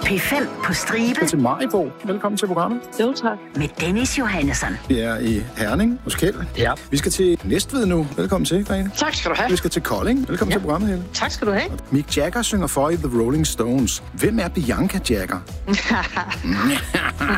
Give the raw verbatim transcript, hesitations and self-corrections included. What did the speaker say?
P fem på stribe. Til Maribo. Velkommen til programmet. Jo, tak. Med Dennis Johannesson. Vi er i Herning hos Kjeld. Ja. Vi skal til Næstved nu. Velkommen til, Grete. Tak skal du have. Vi skal til Kolding. Velkommen ja. til programmet, Helle. Tak skal du have. Mick Jagger synger for i The Rolling Stones. Hvem er Bianca Jagger?